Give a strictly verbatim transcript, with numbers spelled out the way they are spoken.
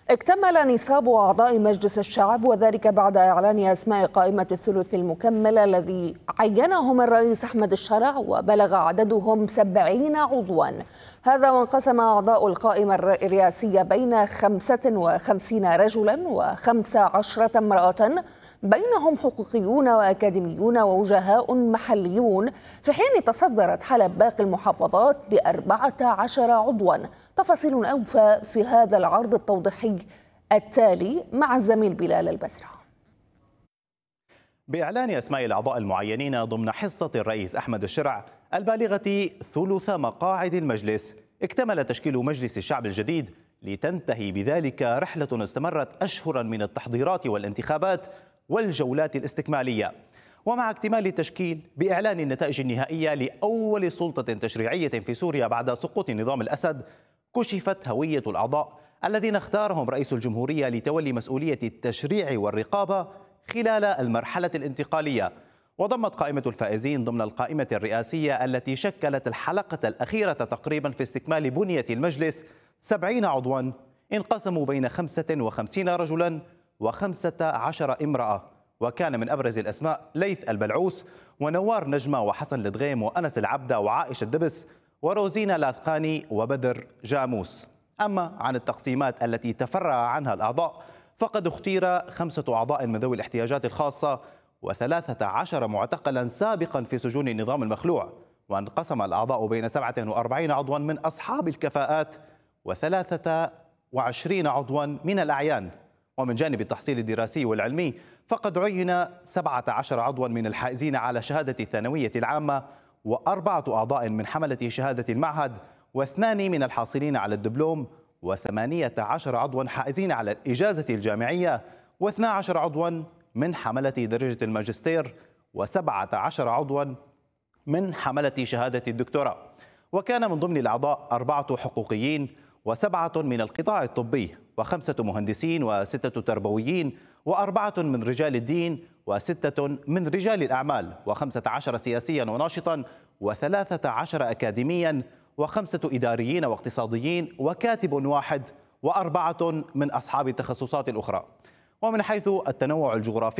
اكتمل نصاب أعضاء مجلس الشعب، وذلك بعد إعلان أسماء قائمة الثلث المكمل الذي عينهم الرئيس أحمد الشرع، وبلغ عددهم سبعين عضوا. هذا وانقسم أعضاء القائمة الرئاسية بين خمسة وخمسين رجلا وخمس عشرة امرأة، بينهم حقوقيون وأكاديميون ووجهاء محليون، في حين تصدرت حلب باقي المحافظات بأربعة عشر عضوا. تفاصيل أوفى في هذا العرض التوضيحي التالي مع الزميل بلال البسرة. بإعلان أسماء الأعضاء المعينين ضمن حصة الرئيس أحمد الشرع البالغة ثلث مقاعد المجلس، اكتمل تشكيل مجلس الشعب الجديد، لتنتهي بذلك رحلة استمرت أشهرا من التحضيرات والانتخابات والجولات الاستكمالية. ومع اكتمال التشكيل بإعلان النتائج النهائية لأول سلطة تشريعية في سوريا بعد سقوط نظام الأسد، كشفت هوية الأعضاء الذين اختارهم رئيس الجمهورية لتولي مسؤولية التشريع والرقابة خلال المرحلة الانتقالية. وضمت قائمة الفائزين ضمن القائمة الرئاسية التي شكلت الحلقة الأخيرة تقريبا في استكمال بنية المجلس سبعين عضوا، انقسموا بين خمسة وخمسين رجلا وخمسة عشر امرأة. وكان من أبرز الأسماء ليث البلعوس ونوار نجمة وحسن لدغيم وأنس العبدة وعائشة الدبس وروزينا لاثقاني وبدر جاموس. أما عن التقسيمات التي تفرع عنها الأعضاء، فقد اختير خمسة أعضاء من ذوي الاحتياجات الخاصة وثلاثة عشر معتقلا سابقا في سجون النظام المخلوع. وانقسم الأعضاء بين سبعة وأربعين عضوا من أصحاب الكفاءات وثلاثة وعشرين عضوا من الأعيان. ومن جانب التحصيل الدراسي والعلمي، فقد عين سبعة عشر عضوا من الحائزين على شهادة الثانوية العامة، وأربعة أعضاء من حملة شهادة المعهد، واثنان من الحاصلين على الدبلوم، وثمانية عشر عضوا حائزين على الإجازة الجامعية، واثنا عشر عضوا من حملة درجة الماجستير، وسبعة عشر عضوا من حملة شهادة الدكتوراه. وكان من ضمن الأعضاء أربعة حقوقيين وسبعة من القطاع الطبي، وخمسة مهندسين وستة تربويين، وأربعة من رجال الدين، وستة من رجال الأعمال، وخمسة عشر سياسيا وناشطا، وثلاثة عشر أكاديميا، وخمسة إداريين واقتصاديين، وكاتب واحد، وأربعة من أصحاب التخصصات الأخرى. ومن حيث التنوع الجغرافي